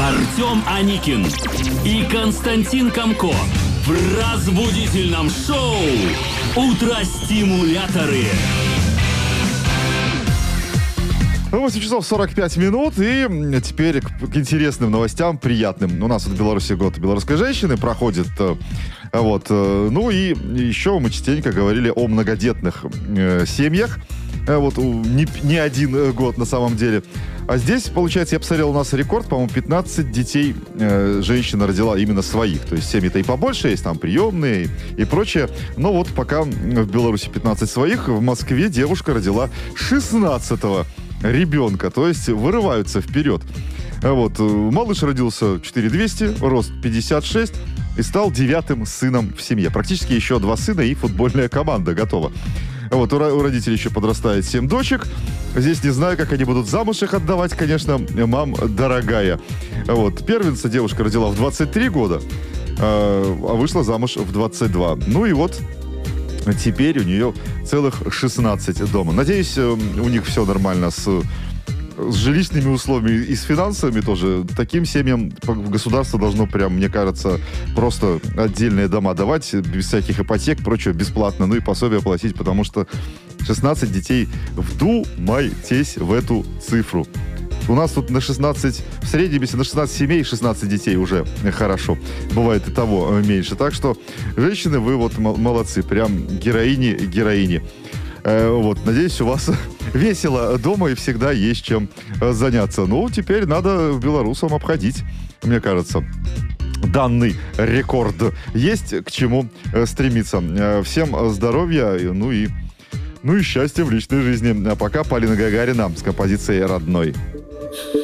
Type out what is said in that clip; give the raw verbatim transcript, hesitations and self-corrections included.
Артем Аникин и Константин Камко в разбудительном шоу «Утро-стимуляторы». восемь часов сорок пять минут, и теперь к, к интересным новостям, приятным. У нас в Беларуси год белорусской женщины проходит. Вот. Ну и еще мы частенько говорили о многодетных э, семьях. Вот не, не один год на самом деле. А здесь, получается, я посмотрел, у нас рекорд, по-моему, пятнадцать детей э, женщина родила именно своих. То есть семьи-то и побольше есть, там приемные и, и прочее. Но вот пока в Беларуси пятнадцать своих, в Москве девушка родила шестнадцатого ребенка. То есть вырываются вперед. Вот. Малыш родился четыре тысячи двести, рост пятьдесят шесть и стал девятым сыном в семье. Практически еще два сына и футбольная команда готова. Вот, у, у родителей еще подрастает семь дочек. Здесь не знаю, как они будут замуж их отдавать, конечно, мам дорогая. Вот, первенца девушка родила в двадцать три года, а вышла замуж в двадцать два. Ну и вот теперь у нее целых шестнадцать дома. Надеюсь, у них все нормально с... с жилищными условиями и с финансами тоже. Таким семьям государство должно прям, мне кажется, просто отдельные дома давать, без всяких ипотек, прочего, бесплатно, ну и пособие платить, потому что шестнадцать детей, вдумайтесь в эту цифру. У нас тут на шестнадцать, в среднем, если на шестнадцать семей, шестнадцать детей уже хорошо. Бывает и того меньше. Так что, женщины, вы вот молодцы, прям героини-героини. Вот, надеюсь, у вас весело дома и всегда есть чем заняться. Ну, теперь надо белорусам обходить, мне кажется, данный рекорд. Есть к чему стремиться. Всем здоровья, ну и, ну и счастья в личной жизни. А пока Полина Гагарина с композицией «Родной».